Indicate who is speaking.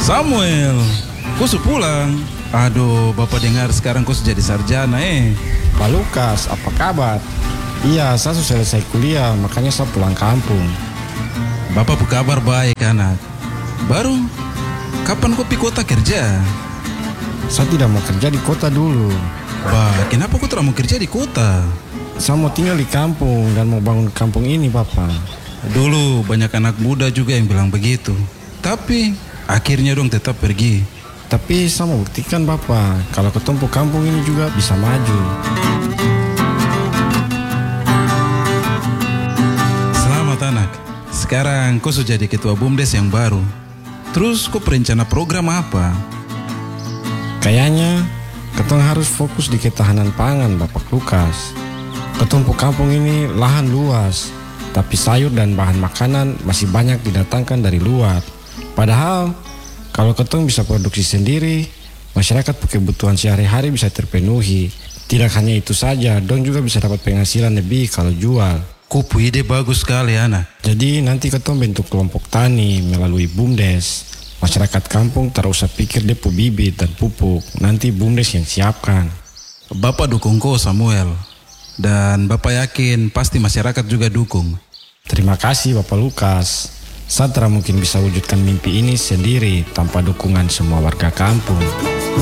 Speaker 1: Samuel, kau sudah pulang? Aduh, Bapak dengar sekarang kau sudah jadi sarjana
Speaker 2: Pak Lukas, apa kabar? Iya, saya sudah selesai kuliah, makanya saya pulang kampung.
Speaker 1: Bapak kabar baik anak. Baru, kapan kau pergi kota kerja?
Speaker 2: Saya tidak mau kerja di kota dulu.
Speaker 1: Bah, kenapa kau tidak mau kerja di kota?
Speaker 2: Saya mau tinggal di kampung dan mau bangun kampung ini, Bapak.
Speaker 1: Dulu banyak anak muda juga yang bilang begitu. Tapi akhirnya dong tetap pergi.
Speaker 2: Tapi saya mau buktikan, Bapak, kalau ketemu kampung ini juga bisa maju.
Speaker 1: Selamat anak. Sekarang kau sudah jadi ketua BUMDes yang baru. Terus kau perencana program apa?
Speaker 2: Kayaknya ketong harus fokus di ketahanan pangan, Bapak Lukas. Ketemu kampung ini lahan luas, tapi sayur dan bahan makanan masih banyak didatangkan dari luar. Padahal kalau ketong bisa produksi sendiri, masyarakat kebutuhan sehari-hari bisa terpenuhi. Tidak hanya itu saja, dong juga bisa dapat penghasilan lebih kalau jual.
Speaker 1: Kupu ide bagus sekali anak.
Speaker 2: Jadi nanti ketong bentuk kelompok tani melalui BUMDes. Masyarakat kampung tak usah pikir depo bibit dan pupuk, nanti BUMDes yang siapkan.
Speaker 1: Bapak dukung kau Samuel. Dan Bapak yakin pasti masyarakat juga dukung.
Speaker 2: Terima kasih Bapak Lukas. Saya tak mungkin bisa wujudkan mimpi ini sendiri tanpa dukungan semua warga kampung.